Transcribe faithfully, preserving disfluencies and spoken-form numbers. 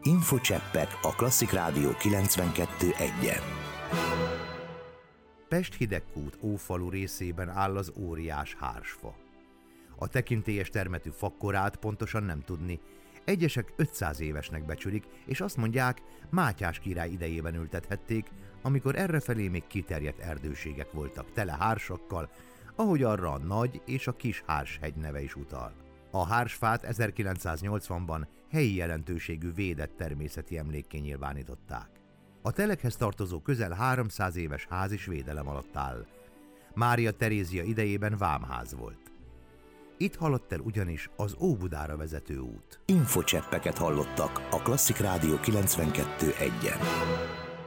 Infocseppek a Klasszik Rádió kilencvenkettő egyen. Pest Hidegkút Ófalu részében áll az óriás hársfa. A tekintélyes termetű fakkorát pontosan nem tudni. Egyesek ötszáz évesnek becsülik, és azt mondják, Mátyás király idejében ültethették, amikor errefelé még kiterjedt erdőségek voltak tele hársakkal, ahogy arra a Nagy és a Kis Hárshegy neve is utal. A hársfát ezerkilencszáznyolcvanban helyi jelentőségű védett természeti emlékké nyilvánították. A telekhez tartozó közel háromszáz éves ház is védelem alatt áll. Mária Terézia idejében vámház volt. Itt haladt el ugyanis az Óbudára vezető út. Infocseppeket hallottak a Klasszik Rádió kilencvenkettő egyen.